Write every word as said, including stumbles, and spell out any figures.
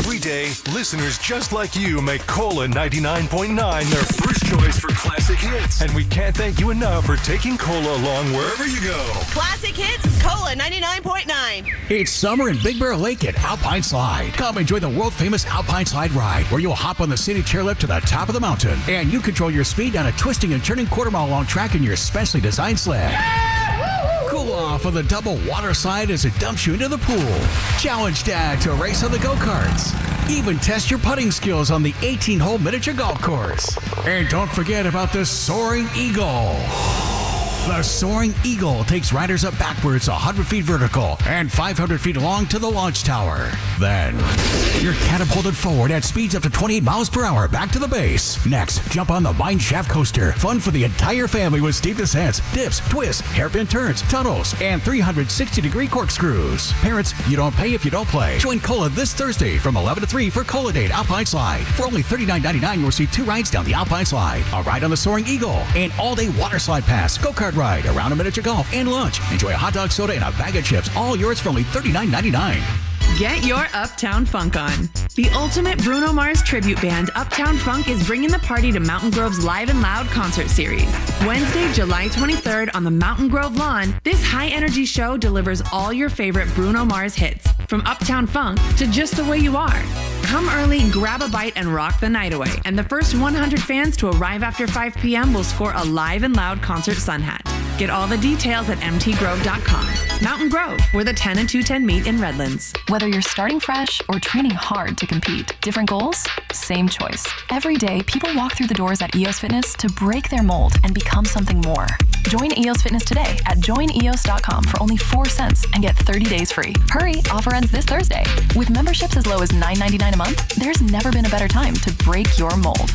Every day, listeners just like you make Cola ninety-nine point nine their first choice for classic hits. And we can't thank you enough for taking Cola along wherever you go. Classic hits, Cola ninety-nine point nine. It's summer in Big Bear Lake at Alpine Slide. Come enjoy the world-famous Alpine Slide ride, where you'll hop on the city chairlift to the top of the mountain, and you control your speed down a twisting and turning quarter-mile-long track in your specially designed sled. Cool off on the double water slide as it dumps you into the pool. Challenge Dad to race on the go-karts. Even test your putting skills on the eighteen-hole miniature golf course. And don't forget about the Soaring Eagle. The Soaring Eagle takes riders up backwards one hundred feet vertical and five hundred feet long to the launch tower. Then, you're catapulted forward at speeds up to twenty-eight miles per hour back to the base. Next, jump on the Mine Shaft Coaster. Fun for the entire family with steep descents, dips, twists, hairpin turns, tunnels, and three hundred sixty degree corkscrews. Parents, you don't pay if you don't play. Join Cola this Thursday from eleven to three for Cola Date Alpine Slide. For only thirty-nine ninety-nine, you'll receive two rides down the Alpine Slide, a ride on the Soaring Eagle, an all-day water slide pass, go-kart ride, around a miniature golf, and lunch. Enjoy a hot dog, soda, and a bag of chips, all yours for only thirty-nine ninety-nine. Get your Uptown Funk on. The ultimate Bruno Mars tribute band, Uptown Funk, is bringing the party to Mountain Grove's Live and Loud concert series. Wednesday, July twenty-third on the Mountain Grove lawn, this high-energy show delivers all your favorite Bruno Mars hits, from Uptown Funk to Just the Way You Are. Come early, grab a bite, and rock the night away. And the first one hundred fans to arrive after five p.m. will score a Live and Loud concert sun hat. Get all the details at m t grove dot com. Mountain Grove, where the ten and two ten meet in Redlands. Whether you're starting fresh or training hard to compete, different goals, same choice. Every day, people walk through the doors at E O S Fitness to break their mold and become something more. Join E O S Fitness today at join e o s dot com for only four cents and get thirty days free. Hurry, offer ends this Thursday. With memberships as low as nine ninety-nine a month, there's never been a better time to break your mold.